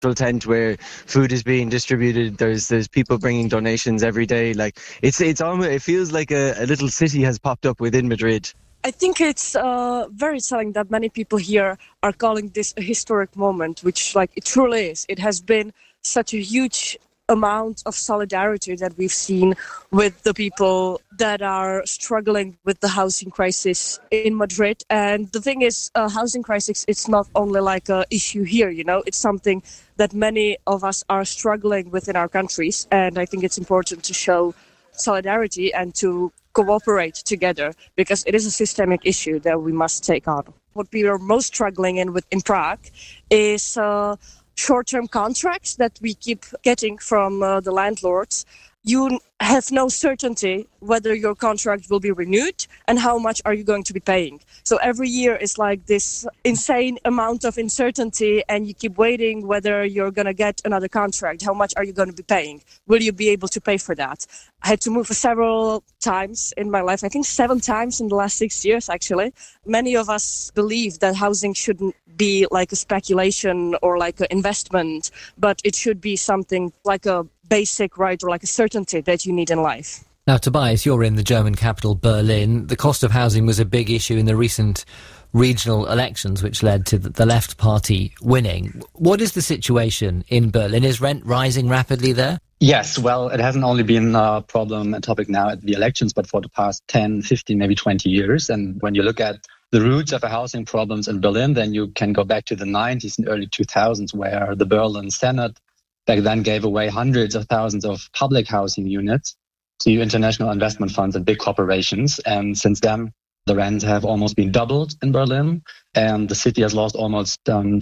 tent where food is being distributed. There's people bringing donations every day. Like it's almost, it feels like a little city has popped up within Madrid. I think it's very telling that many people here are calling this a historic moment, which like it truly is. It has been such a huge amount of solidarity that we've seen with the people that are struggling with the housing crisis in Madrid. And the thing is, housing crisis, it's not only like an issue here, you know, it's something that many of us are struggling with in our countries. And I think it's important to show solidarity and to cooperate together, because it is a systemic issue that we must take on. What we are most struggling in Prague is short-term contracts that we keep getting from the landlords. You have no certainty whether your contract will be renewed and how much are you going to be paying. So every year is like this insane amount of uncertainty, and you keep waiting whether you're going to get another contract. How much are you going to be paying? Will you be able to pay for that? I had to move several times in my life, I think 7 times in the last 6 years, actually. Many of us believe that housing shouldn't be like a speculation or like an investment, but it should be something like a basic right or like a certainty that you need in life. Now, Tobias, you're in the German capital, Berlin. The cost of housing was a big issue in the recent regional elections, which led to the Left Party winning. What is the situation in Berlin? Is rent rising rapidly there? Yes, well, it hasn't only been a topic now at the elections, but for the past 10, 15, maybe 20 years. And when you look at the roots of the housing problems in Berlin, then you can go back to the 90s and early 2000s, where the Berlin Senate back then gave away hundreds of thousands of public housing units to international investment funds and big corporations. And since then, the rents have almost been doubled in Berlin, and the city has lost almost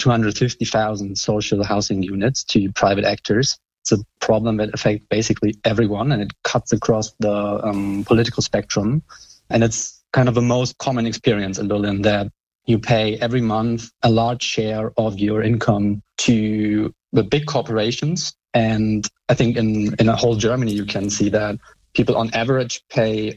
250,000 social housing units to private actors. It's a problem that affects basically everyone, and it cuts across the political spectrum. And it's kind of the most common experience in Berlin, that you pay every month a large share of your income to the big corporations. And I think in a whole Germany, you can see that people on average pay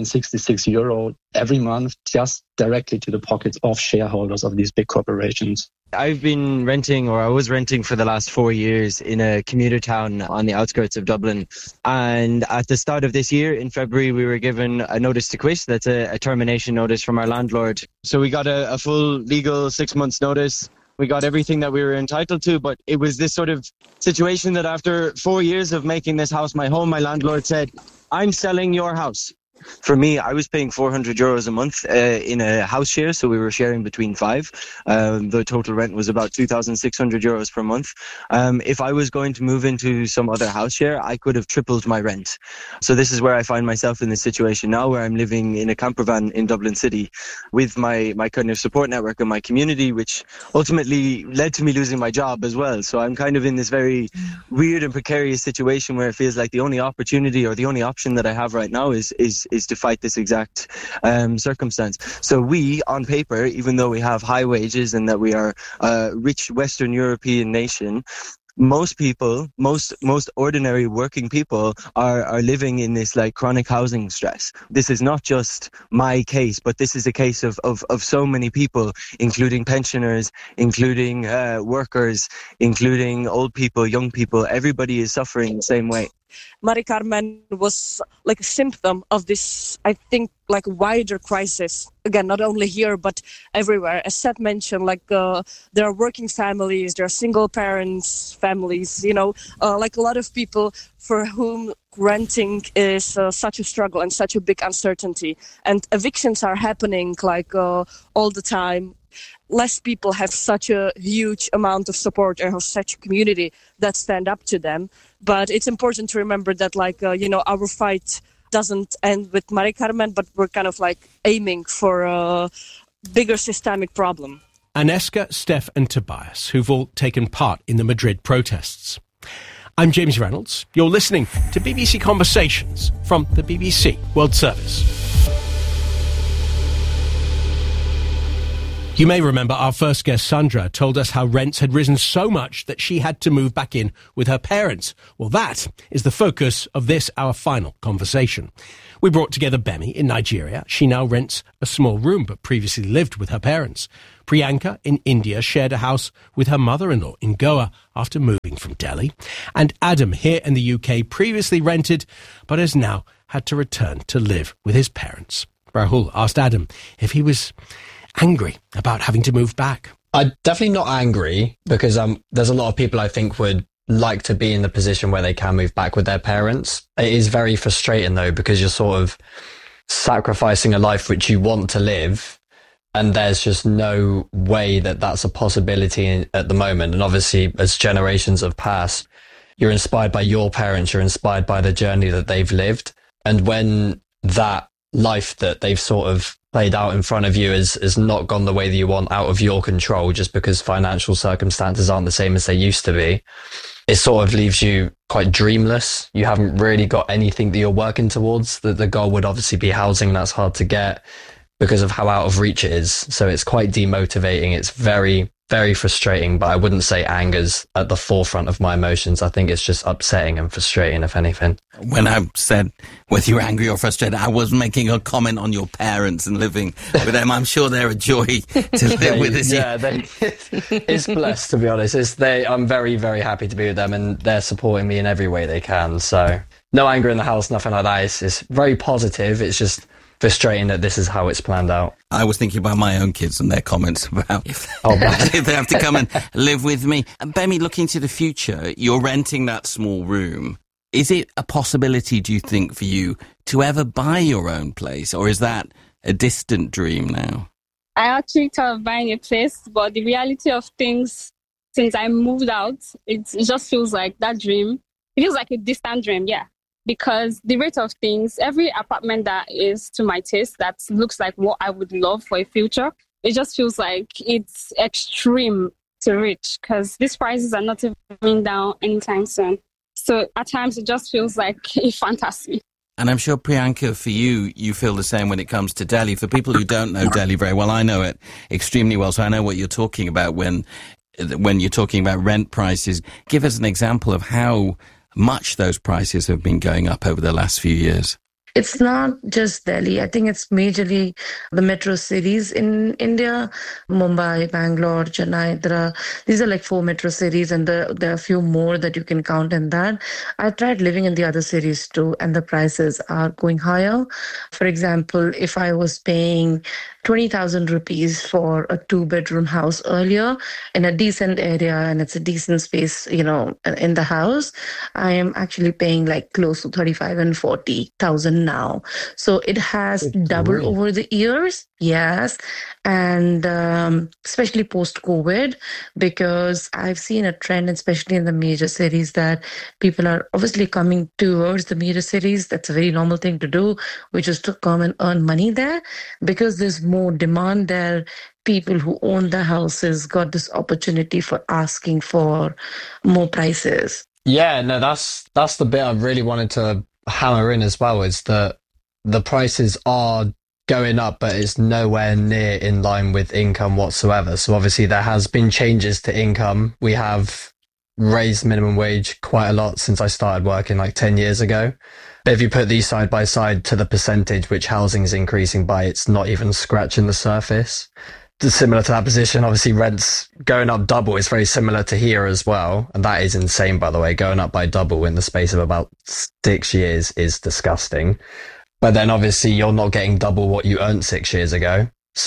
€166 every month just directly to the pockets of shareholders of these big corporations. I've been renting, or I was renting for the last 4 years in a commuter town on the outskirts of Dublin. And at the start of this year, in February, we were given a notice to quit. That's a termination notice from our landlord. So we got a full legal 6 months notice. We got everything that we were entitled to, but it was this sort of situation that after 4 years of making this house my home, my landlord said, "I'm selling your house." For me, I was paying €400 a month in a house share, so we were sharing between 5. The total rent was about €2,600 per month. If I was going to move into some other house share, I could have tripled my rent. So this is where I find myself in this situation now, where I'm living in a camper van in Dublin City with my kind of support network and my community, which ultimately led to me losing my job as well. So I'm kind of in this very weird and precarious situation where it feels like the only opportunity or the only option that I have right now is to fight this exact circumstance. So we, on paper, even though we have high wages and that we are a rich Western European nation, most people, most ordinary working people are living in this like chronic housing stress. This is not just my case, but this is a case of so many people, including pensioners, including workers, including old people, young people. Everybody is suffering the same way. Mari Carmen was like a symptom of this, I think, like wider crisis. Again, not only here, but everywhere. As Seth mentioned, like there are working families, there are single parents families, you know, like a lot of people for whom renting is such a struggle and such a big uncertainty. And evictions are happening like all the time. Less people have such a huge amount of support and have such a community that stand up to them. But it's important to remember that, like, our fight doesn't end with Mari Carmen, but we're kind of like aiming for a bigger systemic problem. Aneska, Steph and Tobias, who've all taken part in the Madrid protests. I'm James Reynolds. You're listening to BBC Conversations from the BBC World Service. You may remember our first guest, Sandra, told us how rents had risen so much that she had to move back in with her parents. Well, that is the focus of this, our final conversation. We brought together Bemi in Nigeria. She now rents a small room, but previously lived with her parents. Priyanka in India shared a house with her mother-in-law in Goa after moving from Delhi. And Adam here in the UK previously rented, but has now had to return to live with his parents. Rahul asked Adam if he was angry about having to move back. I'm definitely not angry, because there's a lot of people I think would like to be in the position where they can move back with their parents. It is very frustrating though, because you're sort of sacrificing a life which you want to live, and there's just no way that that's a possibility at the moment. And obviously, as generations have passed, you're inspired by your parents, you're inspired by the journey that they've lived. And when that life that they've sort of played out in front of you has not gone the way that you want, out of your control, just because financial circumstances aren't the same as they used to be, it sort of leaves you quite dreamless. You haven't really got anything that you're working towards. The goal would obviously be housing, and that's hard to get because of how out of reach it is. So it's quite demotivating. It's very, very frustrating, but I wouldn't say anger's at the forefront of my emotions. I think it's just upsetting and frustrating, if anything. When I said whether you're angry or frustrated, I was making a comment on your parents and living with them. I'm sure they're a joy to live with. It's blessed, to be honest. I'm very, very happy to be with them, and they're supporting me in every way they can. So no anger in the house, nothing like that. It's very positive. It's just frustrating that this is how it's planned out. I was thinking about my own kids and their comments about if they have to come and live with me. And Bemi, looking to the future, you're renting that small room. Is it a possibility, do you think, for you to ever buy your own place, or is that a distant dream now? I actually thought of buying a place, but the reality of things, since I moved out, it just feels like that dream. It feels like a distant dream, yeah. Because the rate of things, every apartment that is to my taste, that looks like what I would love for a future, it just feels like it's extreme to reach, because these prices are not even down anytime soon. So at times it just feels like a fantasy. And I'm sure, Priyanka, for you, you feel the same when it comes to Delhi. For people who don't know Delhi very well, I know it extremely well, so I know what you're talking about when you're talking about rent prices. Give us an example of how much those prices have been going up over the last few years. It's not just Delhi. I think it's majorly the metro cities in India, Mumbai, Bangalore, Chennai. These are like 4 metro cities, and there are a few more that you can count in that. I tried living in the other cities too, and the prices are going higher. For example, if I was paying 20,000 rupees for a 2-bedroom house earlier in a decent area, and it's a decent space, in the house, I am actually paying like close to 35 and 40,000 now. So it has doubled over the years. Yes. And especially post-COVID, because I've seen a trend, especially in the major cities, that people are obviously coming towards the major cities. That's a very normal thing to do, which is to come and earn money there, because there's more demand there. People who own the houses got this opportunity for asking for more prices. Yeah, no, that's the bit I really wanted to hammer in as well, is that the prices are going up, but it's nowhere near in line with income whatsoever. So obviously there has been changes to income. We have raised minimum wage quite a lot since I started working like 10 years ago. But if you put these side by side to the percentage which housing is increasing by, it's not even scratching the surface. Similar to that position, obviously rents going up double is very similar to here as well. And that is insane, by the way. Going up by double in the space of about 6 years is disgusting. But then obviously you're not getting double what you earned 6 years ago.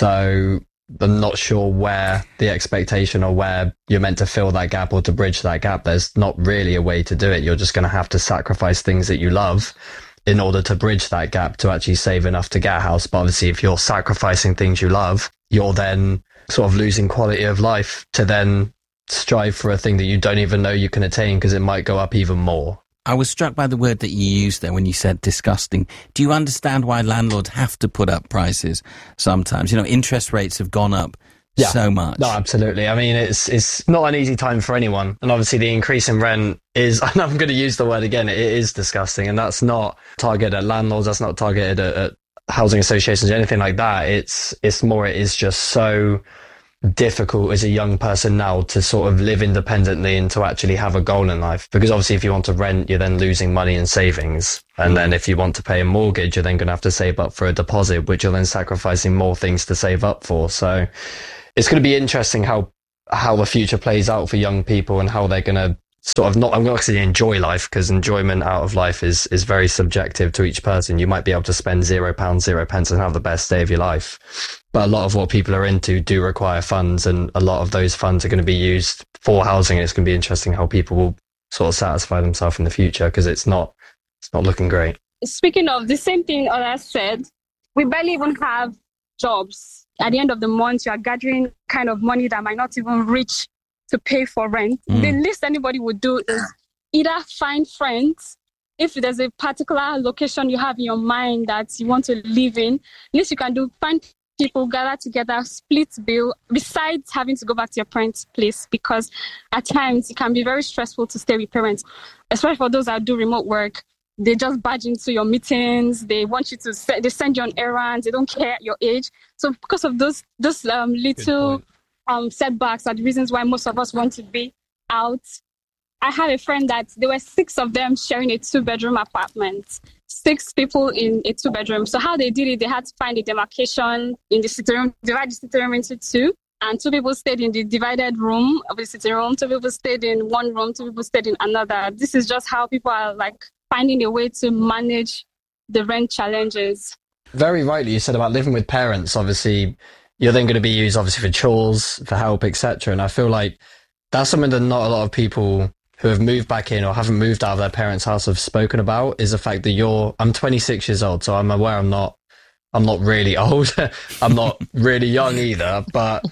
So I'm not sure where the expectation or where you're meant to fill that gap or to bridge that gap. There's not really a way to do it. You're just going to have to sacrifice things that you love in order to bridge that gap to actually save enough to get a house. But obviously if you're sacrificing things you love, you're then sort of losing quality of life to then strive for a thing that you don't even know you can attain, because it might go up even more. I was struck by the word that you used there when you said disgusting. Do you understand why landlords have to put up prices sometimes? Interest rates have gone up so much. No, absolutely. I mean, it's not an easy time for anyone. And obviously the increase in rent is, and I'm going to use the word again, it is disgusting. And that's not targeted at landlords. That's not targeted at housing associations or anything like that. It is just so difficult as a young person now to sort of live independently and to actually have a goal in life. Because obviously if you want to rent, you're then losing money in savings. And then if you want to pay a mortgage, you're then going to have to save up for a deposit, which you're then sacrificing more things to save up for. So it's going to be interesting how the future plays out for young people and how they're going to sort of I'm not going to say enjoy life, because enjoyment out of life is very subjective to each person. You might be able to spend £0 and have the best day of your life. But a lot of what people are into do require funds, and a lot of those funds are going to be used for housing. And it's going to be interesting how people will sort of satisfy themselves in the future, because it's not looking great. Speaking of the same thing others said, we barely even have jobs. At the end of the month, you are gathering kind of money that might not even reach to pay for rent. The least anybody would do is either find friends. If there's a particular location you have in your mind that you want to live in, least you can do, find people, gather together, split bill, besides having to go back to your parents' place, because at times it can be very stressful to stay with parents, especially for those that do remote work. They just barge into your meetings. They want you to they send you on errands. They don't care your age. So because of those little setbacks are the reasons why most of us want to be out. I have a friend that there were 6 of them sharing a 2-bedroom apartment. 6 people in a 2-bedroom. So how they did it, they had to find a demarcation in the sitting room, divide the sitting room into 2. And 2 people stayed in the divided room of the sitting room. 2 people stayed in one room. 2 people stayed in another. This is just how people are like finding a way to manage the rent challenges. Very rightly you said about living with parents. Obviously, you're then going to be used obviously for chores, for help, etc. And I feel like that's something that not a lot of people who have moved back in or haven't moved out of their parents' house have spoken about, is the fact that I'm 26 years old, so I'm aware I'm not really old. I'm not really young either, but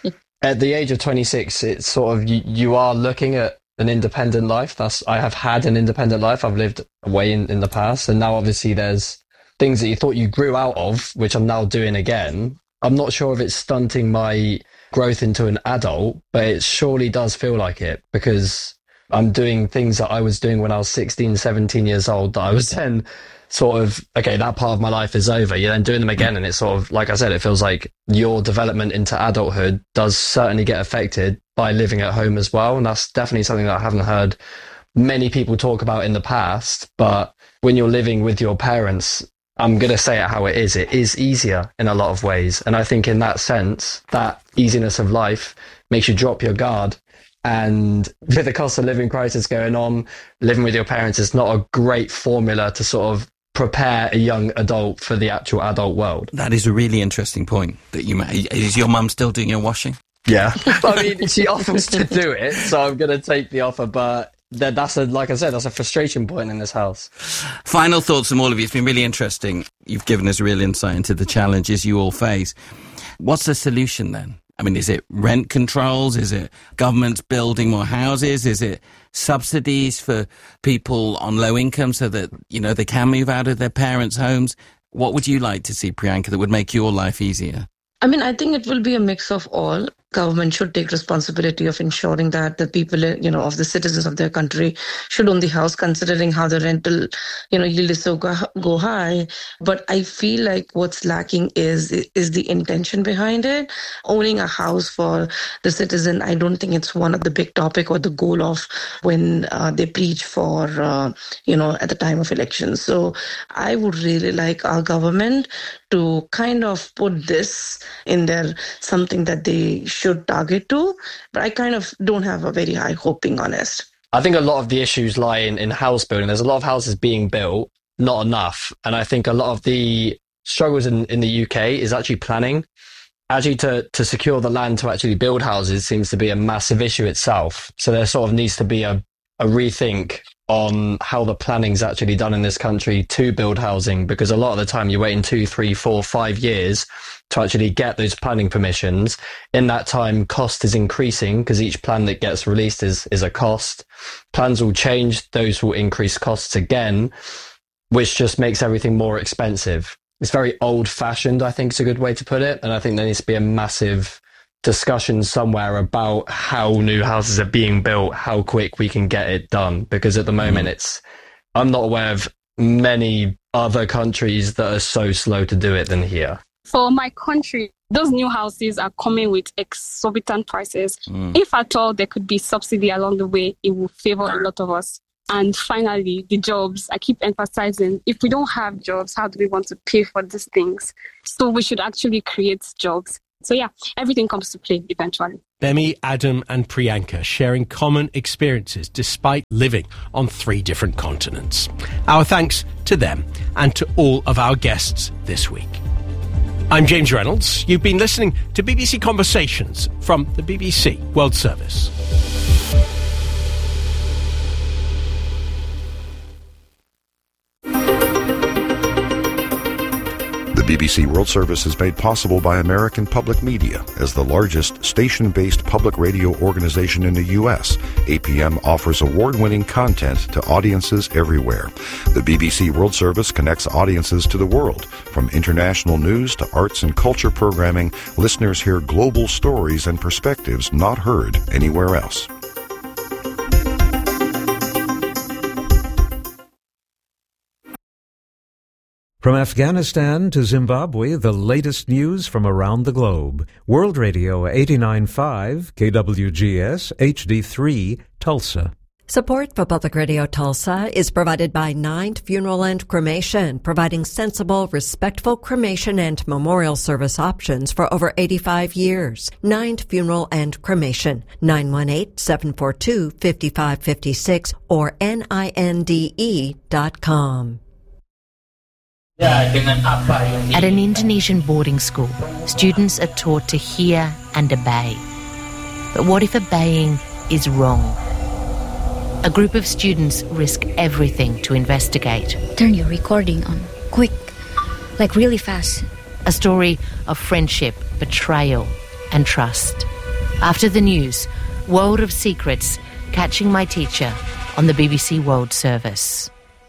at the age of 26, it's sort of, you are looking at an independent life. I have had an independent life. I've lived away in the past, and now obviously there's things that you thought you grew out of, which I'm now doing again. I'm not sure if it's stunting my growth into an adult, but it surely does feel like it, because I'm doing things that I was doing when I was 16, 17 years old that I was then sort of, okay, that part of my life is over. You're then doing them again, and it's sort of, like I said, it feels like your development into adulthood does certainly get affected by living at home as well. And that's definitely something that I haven't heard many people talk about in the past. But when you're living with your parents, I'm going to say it how it is easier in a lot of ways. And I think in that sense, that easiness of life makes you drop your guard. And with the cost of living crisis going on, living with your parents is not a great formula to sort of prepare a young adult for the actual adult world. That is a really interesting point that you made. Is your mum still doing your washing? Yeah. I mean, she offers to do it, so I'm going to take the offer, but like I said, that's a frustration point in this house. Final thoughts from all of you. It's been really interesting. You've given us real insight into the challenges you all face. What's the solution then? I mean, is it rent controls? Is it governments building more houses? Is it subsidies for people on low income so that, they can move out of their parents' homes? What would you like to see, Priyanka, that would make your life easier? I mean, I think it will be a mix of all. Government should take responsibility of ensuring that the people, of the citizens of their country should own the house, considering how the rental, yield is so go high. But I feel like what's lacking is the intention behind it. Owning a house for the citizen, I don't think it's one of the big topic or the goal of when they preach for, at the time of elections. So I would really like our government to kind of put this in there, something that they should target to, but I kind of don't have a very high hope, being honest. I think a lot of the issues lie in house building. There's a lot of houses being built, not enough. And I think a lot of the struggles in the UK is actually planning. Actually, to secure the land to actually build houses seems to be a massive issue itself. So there sort of needs to be a rethink on how the planning's actually done in this country to build housing, because a lot of the time you're waiting 2, 3, 4, 5 years to actually get those planning permissions. In that time, cost is increasing because each plan that gets released is a cost. Plans will change, those will increase costs again, which just makes everything more expensive. It's very old-fashioned, I think is a good way to put it, and I think there needs to be a massive discussion somewhere about how new houses are being built, how quick we can get it done, because at the moment I'm not aware of many other countries that are so slow to do it than here. For my country, those new houses are coming with exorbitant prices. If at all there could be subsidy along the way, it will favor a lot of us. And finally, the jobs. I keep emphasizing, if we don't have jobs, how do we want to pay for these things? So we should actually create jobs. So yeah, everything comes to play eventually. Bemi, Adam and Priyanka sharing common experiences despite living on 3 different continents. Our thanks to them and to all of our guests this week. I'm James Reynolds. You've been listening to BBC Conversations from the BBC World Service. The BBC World Service is made possible by American Public Media. As the largest station-based public radio organization in the U.S., APM offers award-winning content to audiences everywhere. The BBC World Service connects audiences to the world. From international news to arts and culture programming, listeners hear global stories and perspectives not heard anywhere else. From Afghanistan to Zimbabwe, the latest news from around the globe. World Radio 89.5, KWGS, HD3, Tulsa. Support for Public Radio Tulsa is provided by Ninth Funeral and Cremation, providing sensible, respectful cremation and memorial service options for over 85 years. Ninth Funeral and Cremation, 918-742-5556 or NINDE.com. At an Indonesian boarding school, students are taught to hear and obey. But what if obeying is wrong? A group of students risk everything to investigate. Turn your recording on. Quick. Like really fast. A story of friendship, betrayal, and trust. After the news, World of Secrets, Catching My Teacher on the BBC World Service.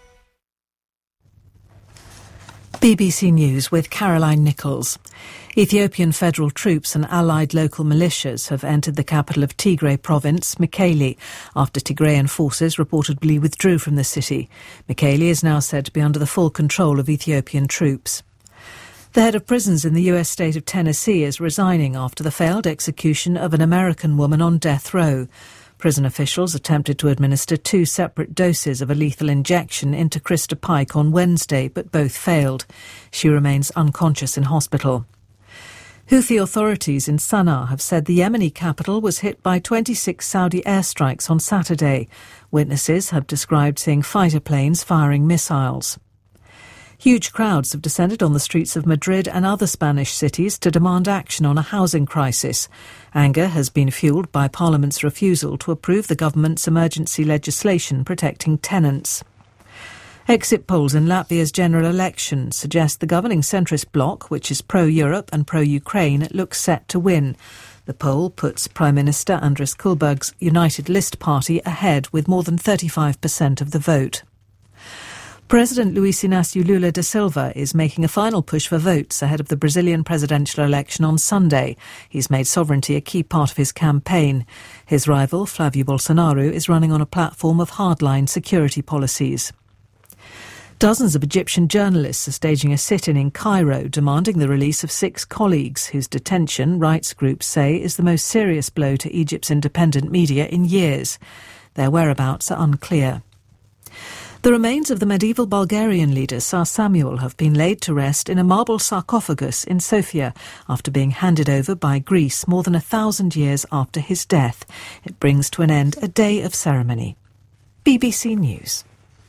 BBC News with Caroline Nichols. Ethiopian federal troops and allied local militias have entered the capital of Tigray province, Mekelle, after Tigrayan forces reportedly withdrew from the city. Mekelle is now said to be under the full control of Ethiopian troops. The head of prisons in the U.S. state of Tennessee is resigning after the failed execution of an American woman on death row. Prison officials attempted to administer 2 separate doses of a lethal injection into Krista Pike on Wednesday, but both failed. She remains unconscious in hospital. Houthi authorities in Sana'a have said the Yemeni capital was hit by 26 Saudi airstrikes on Saturday. Witnesses have described seeing fighter planes firing missiles. Huge crowds have descended on the streets of Madrid and other Spanish cities to demand action on a housing crisis. Anger has been fuelled by Parliament's refusal to approve the government's emergency legislation protecting tenants. Exit polls in Latvia's general election suggest the governing centrist bloc, which is pro-Europe and pro-Ukraine, looks set to win. The poll puts Prime Minister Andris Kulberg's United List party ahead with more than 35% of the vote. President Luiz Inácio Lula da Silva is making a final push for votes ahead of the Brazilian presidential election on Sunday. He's made sovereignty a key part of his campaign. His rival, Flávio Bolsonaro, is running on a platform of hardline security policies. Dozens of Egyptian journalists are staging a sit-in in Cairo demanding the release of 6 colleagues whose detention, rights groups say, is the most serious blow to Egypt's independent media in years. Their whereabouts are unclear. The remains of the medieval Bulgarian leader Tsar Samuel have been laid to rest in a marble sarcophagus in Sofia after being handed over by Greece more than 1,000 years after his death. It brings to an end a day of ceremony. BBC News.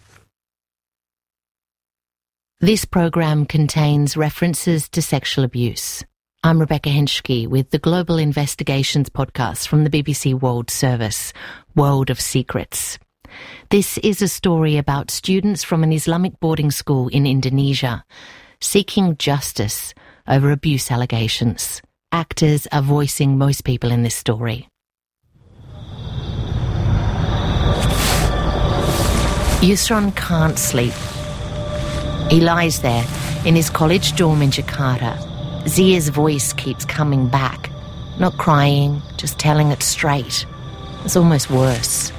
This programme contains references to sexual abuse. I'm Rebecca Henschke with the Global Investigations podcast from the BBC World Service, World of Secrets. This is a story about students from an Islamic boarding school in Indonesia seeking justice over abuse allegations. Actors are voicing most people in this story. Yusron can't sleep. He lies there in his college dorm in Jakarta. Zia's voice keeps coming back. Not crying, just telling it straight. It's almost worse.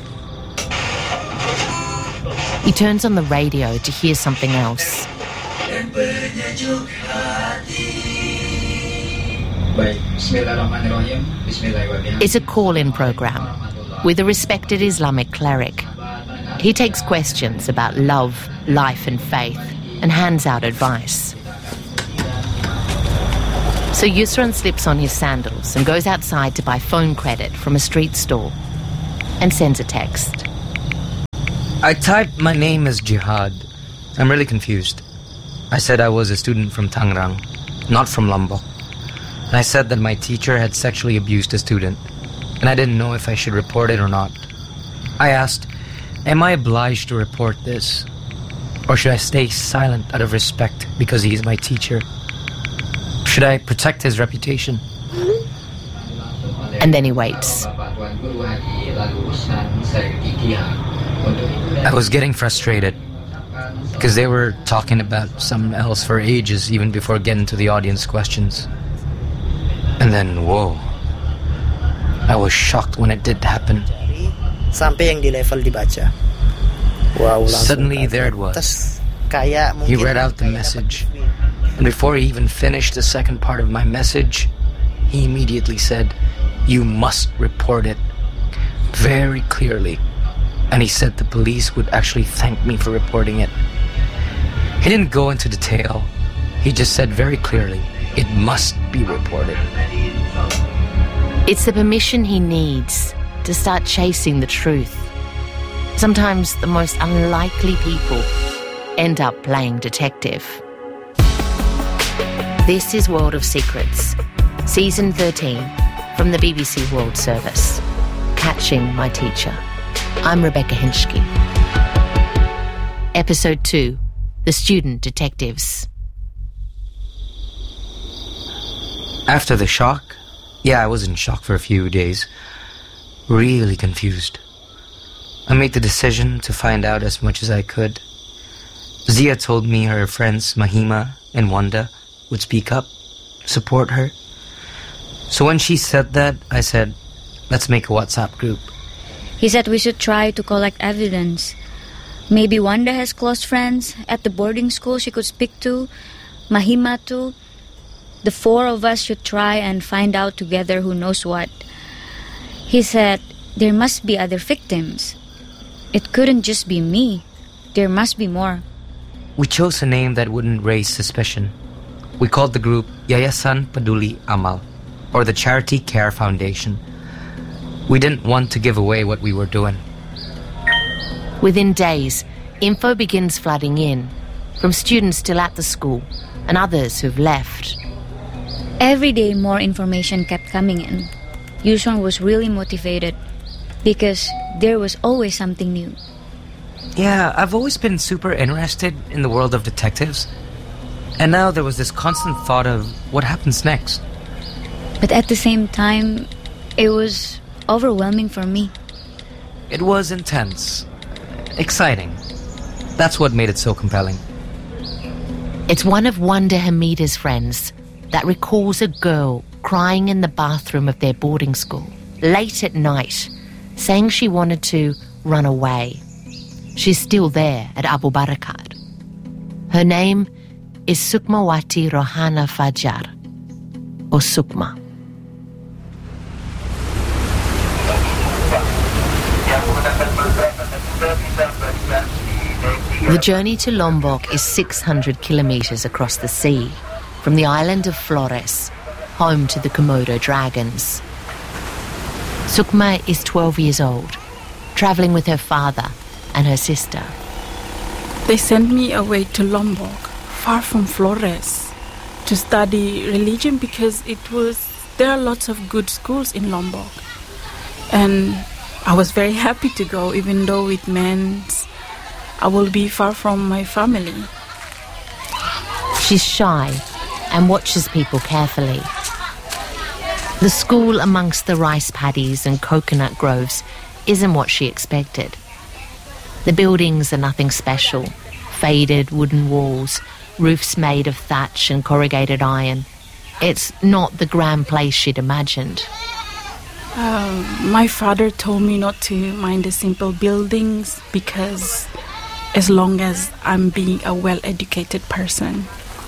He turns on the radio to hear something else. It's a call-in program with a respected Islamic cleric. He takes questions about love, life and faith and hands out advice. So Yusran slips on his sandals and goes outside to buy phone credit from a street stall and sends a text. I typed my name as Jihad. I'm really confused. I said I was a student from Tangerang, not from Lombok. And I said that my teacher had sexually abused a student, and I didn't know if I should report it or not. I asked, am I obliged to report this? Or should I stay silent out of respect because he is my teacher? Should I protect his reputation? And then he waits. I was getting frustrated because they were talking about something else for ages even before getting to the audience questions. And then, whoa, I was shocked when it did happen. Sampai yang di level dibaca. Wow, suddenly there it was. He read out the message. And before he even finished the second part of my message, he immediately said, you must report it. Very clearly. And he said the police would actually thank me for reporting it. He didn't go into detail. He just said very clearly, it must be reported. It's the permission he needs to start chasing the truth. Sometimes the most unlikely people end up playing detective. This is World of Secrets, Season 13 from the BBC World Service. Catching My Teacher. I'm Rebecca Henschke. Episode 2, The Student Detectives. After the shock, I was in shock for a few days. Really confused. I made the decision to find out as much as I could. Zia told me her friends Mahima and Wanda would speak up, support her. So when she said that, I said, let's make a WhatsApp group. He said we should try to collect evidence. Maybe Wanda has close friends at the boarding school she could speak to, Mahima too. The four of us should try and find out together who knows what. He said there must be other victims. It couldn't just be me. There must be more. We chose a name that wouldn't raise suspicion. We called the group Yayasan Peduli Amal, or the Charity Care Foundation. We didn't want to give away what we were doing. Within days, info begins flooding in, from students still at the school and others who've left. Every day more information kept coming in. Yusran was really motivated because there was always something new. Yeah, I've always been super interested in the world of detectives. And now there was this constant thought of what happens next. But at the same time, it was overwhelming for me. It was intense, exciting. That's what made it so compelling. It's one of Wanda Hamida's friends that recalls a girl crying in the bathroom of their boarding school, late at night, saying she wanted to run away. She's still there at Abu Barakat. Her name is Sukmawati Rohana Fajar, or Sukma. The journey to Lombok is 600 kilometres across the sea, from the island of Flores, home to the Komodo dragons. Sukma is 12 years old, travelling with her father and her sister. They sent me away to Lombok, far from Flores, to study religion because there are lots of good schools in Lombok. And I was very happy to go, even though it meant I will be far from my family. She's shy and watches people carefully. The school amongst the rice paddies and coconut groves isn't what she expected. The buildings are nothing special. Faded wooden walls, roofs made of thatch and corrugated iron. It's not the grand place she'd imagined. My father told me not to mind the simple buildings because as long as I'm being a well-educated person.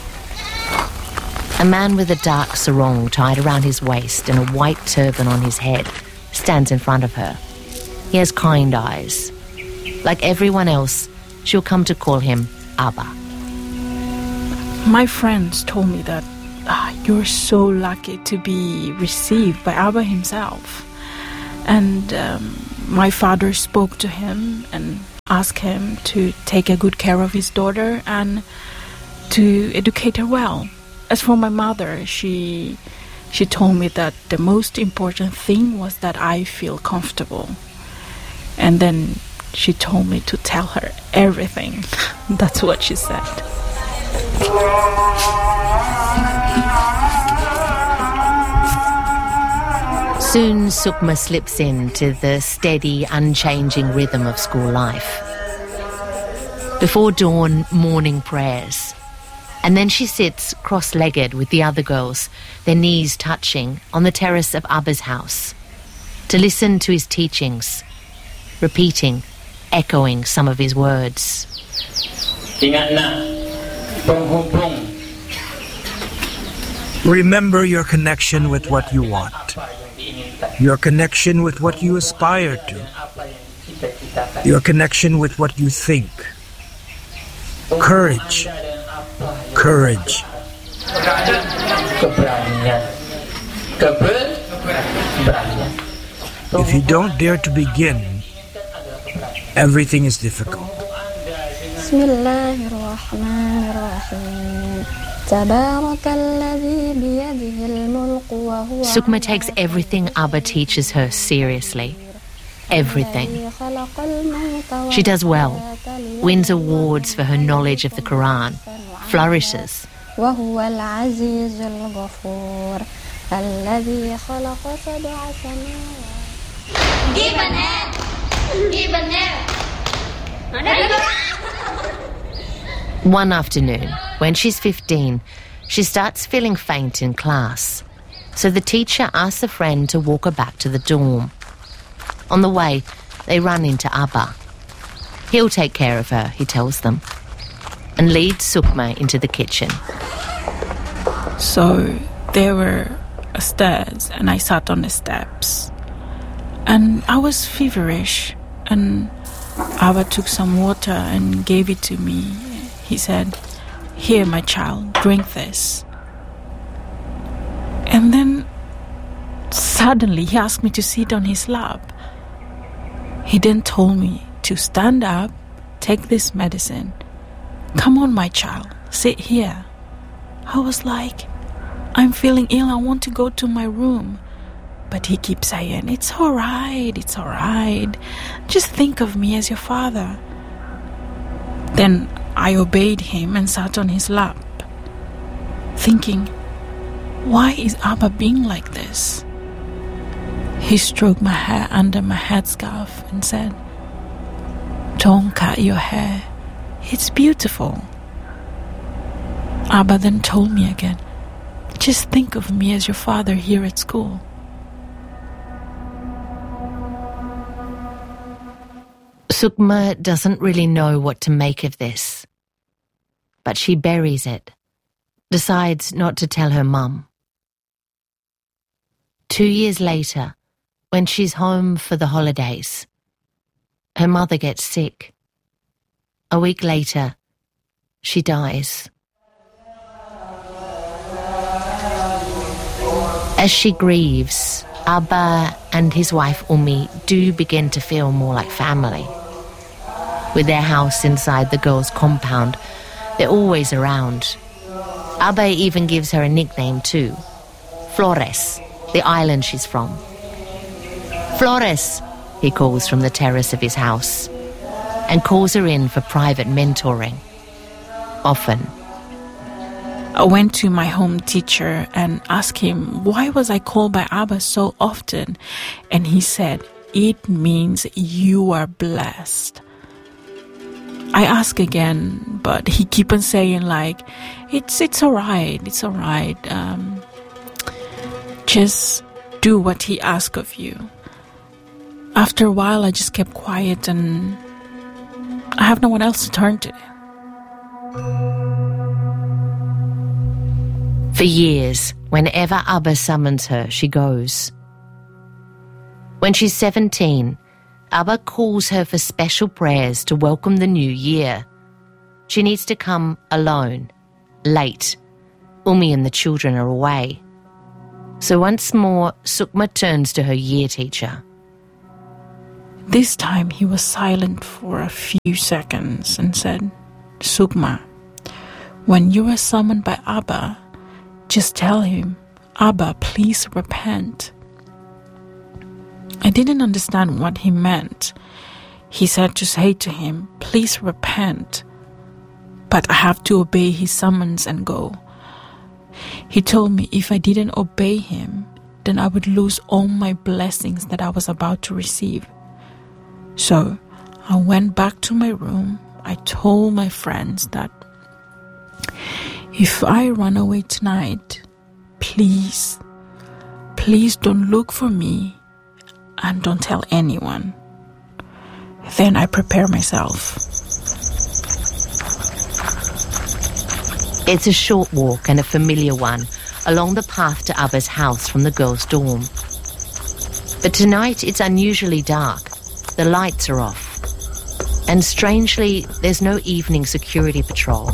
A man with a dark sarong tied around his waist and a white turban on his head stands in front of her. He has kind eyes. Like everyone else, she'll come to call him Abba. My friends told me that you're so lucky to be received by Abba himself. And my father spoke to him and asked him to take a good care of his daughter and to educate her well. As for my mother, she told me that the most important thing was that I feel comfortable. And then she told me to tell her everything. That's what she said. Soon Sukma slips into the steady, unchanging rhythm of school life. Before dawn, morning prayers. And then she sits cross-legged with the other girls, their knees touching, on the terrace of Abba's house, to listen to his teachings, repeating, echoing some of his words. Remember your connection with what you want, your connection with what you aspire to, your connection with what you think. Courage. Courage. If you don't dare to begin, everything is difficult. Sukma takes everything Abba teaches her seriously. Everything. She does well, wins awards for her knowledge of the Quran, flourishes. Give an hand! Give an hand! One afternoon, when she's 15, she starts feeling faint in class. So the teacher asks a friend to walk her back to the dorm. On the way, they run into Abba. He'll take care of her, he tells them, and leads Sukma into the kitchen. So there were stairs, and I sat on the steps. And I was feverish, and Abba took some water and gave it to me. He said, "Here, my child, drink this." And then suddenly he asked me to sit on his lap. He then told me to stand up, take this medicine. "Come on, my child, sit here." I was like, "I'm feeling ill, I want to go to my room." But he keeps saying, it's all right. Just think of me as your father." Then I obeyed him and sat on his lap, thinking, why is Abba being like this? He stroked my hair under my headscarf and said, "Don't cut your hair. It's beautiful." Abba then told me again, "Just think of me as your father here at school." Sukma doesn't really know what to make of this, but she buries it, decides not to tell her mum. 2 years later, when she's home for the holidays, her mother gets sick. A week later, she dies. As she grieves, Abba and his wife Umi do begin to feel more like family. With their house inside the girls' compound, they're always around. Abba even gives her a nickname too, Flores, the island she's from. "Flores," he calls from the terrace of his house, and calls her in for private mentoring. Often. I went to my home teacher and asked him, why was I called by Abba so often? And he said, "It means you are blessed." I asked again, but he keep on saying like, it's all right. Just do what he asks of you. After a while, I just kept quiet and I have no one else to turn to. For years, whenever Abba summons her, she goes. When she's 17, Abba calls her for special prayers to welcome the new year. She needs to come alone, late, Umi and the children are away. So once more, Sukma turns to her year teacher. This time he was silent for a few seconds and said, Sukma, when you are summoned by Abba, just tell him, Abba, please repent. I didn't understand what he meant. He said to say to him, please repent. But I have to obey his summons and go. He told me if I didn't obey him, then I would lose all my blessings that I was about to receive. So I went back to my room. I told my friends that if I run away tonight, please don't look for me and don't tell anyone. Then I prepare myself. It's a short walk and a familiar one along the path to Abba's house from the girls' dorm. But tonight it's unusually dark. The lights are off. And strangely, there's no evening security patrol.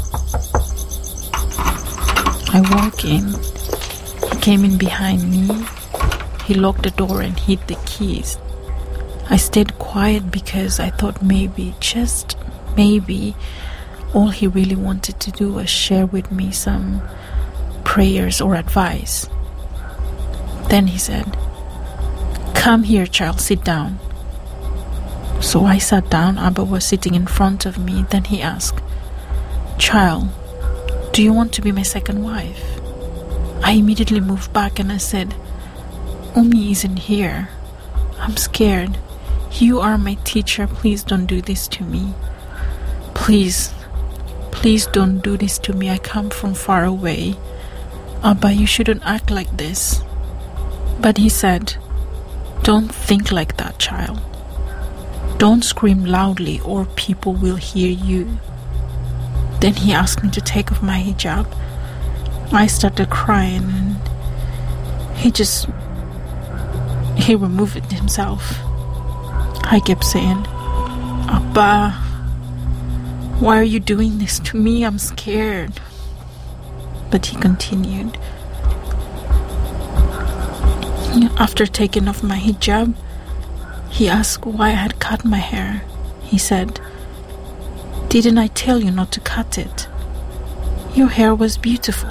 I walk in. He came in behind me. He locked the door and hid the keys. I stayed quiet because I thought maybe, just maybe, all he really wanted to do was share with me some prayers or advice. Then he said, "Come here, child, sit down." So I sat down. Abba was sitting in front of me. Then he asked, "Child, do you want to be my second wife?" I immediately moved back and I said, "Umi isn't here. I'm scared. You are my teacher. Please don't do this to me. Please don't do this to me. I come from far away. Abba, you shouldn't act like this." But he said, "Don't think like that, child. Don't scream loudly or people will hear you." Then he asked me to take off my hijab. I started crying and he removed it himself. I kept saying, "Abba, why are you doing this to me? I'm scared." But he continued. After taking off my hijab, he asked why I had cut my hair. He said, "Didn't I tell you not to cut it? Your hair was beautiful."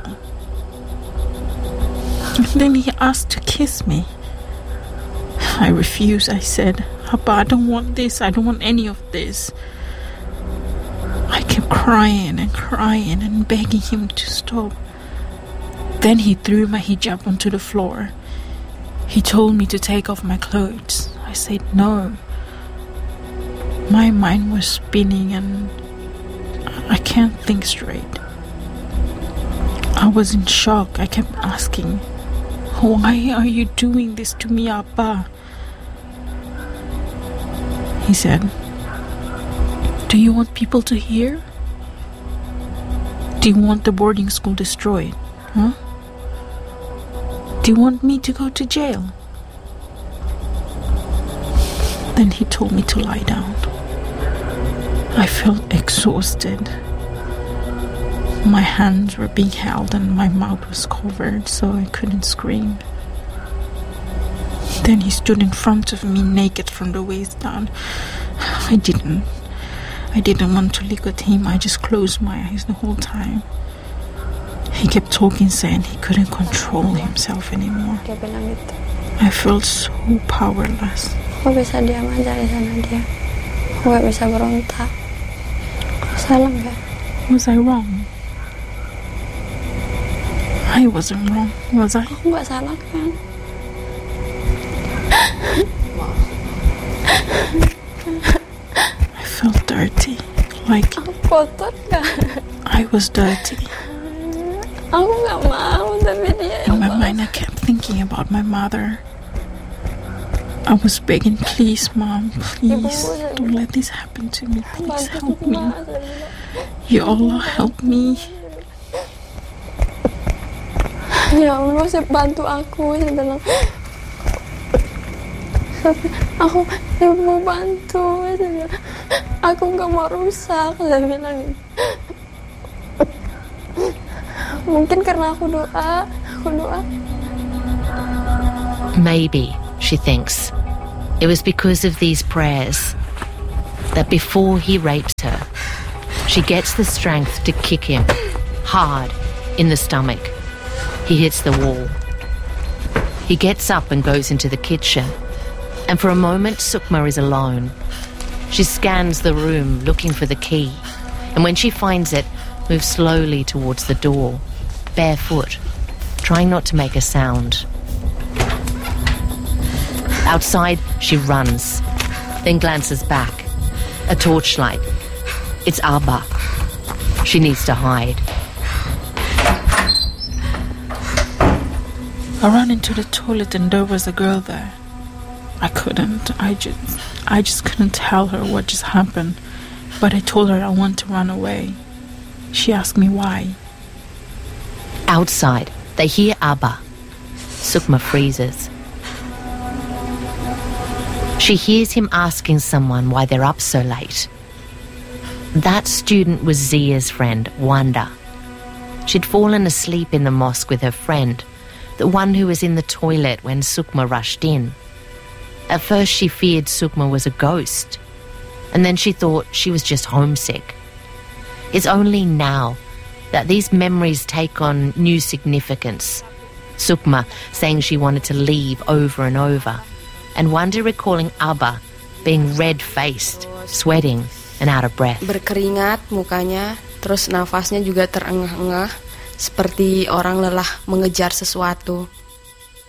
Then he asked to kiss me. I refused. I said, "Abba, I don't want this. I don't want any of this." I kept crying and begging him to stop. Then he threw my hijab onto the floor. He told me to take off my clothes. I said no. My mind was spinning and I can't think straight. I was in shock. I kept asking, "Why are you doing this to me, Abba?" He said, "Do you want people to hear? Do you want the boarding school destroyed? Huh? Do you want me to go to jail?" Then he told me to lie down. I felt exhausted. My hands were being held and my mouth was covered so I couldn't scream. Then he stood in front of me naked from the waist down. I didn't want to look at him. I just closed my eyes the whole time. He kept talking, saying he couldn't control himself anymore. I felt so powerless. Aku bisa diam aja di sana dia. Aku gak bisa berontak. Salah gak? Was I wrong? I wasn't wrong, was I? Aku gak salah kan? I felt dirty. Like aku kotor kan? I was dirty. Aku gak mau, tapi dia In my mind I kept thinking about my mother. I was begging, "Please, Mom, please, don't let this happen to me. Please help me. Ya Allah, help me." Ya Allah, bantu aku. Saya bilang, aku mau bantu. Saya bilang, aku gak mau rusak. Saya bilang, Mungkin karena aku doa. Maybe, she thinks, it was because of these prayers that before he rapes her, she gets the strength to kick him hard in the stomach. He hits the wall. He gets up and goes into the kitchen, and for a moment Sukma is alone. She scans the room looking for the key, and when she finds it, moves slowly towards the door, barefoot, trying not to make a sound. Outside, she runs, then glances back. A torchlight. It's Abba. She needs to hide. I ran into the toilet and there was a girl there. I just couldn't tell her what just happened. But I told her I want to run away. She asked me why. Outside, they hear Abba. Sukma freezes. She hears him asking someone why they're up so late. That student was Zia's friend, Wanda. She'd fallen asleep in the mosque with her friend, the one who was in the toilet when Sukma rushed in. At first she feared Sukma was a ghost, and then she thought she was just homesick. It's only now that these memories take on new significance. Sukma saying she wanted to leave over and over, and Wanda recalling Abba being red-faced, sweating and out of breath. Berkeringat mukanya, terus nafasnya juga terengah-engah, seperti orang lelah mengejar sesuatu.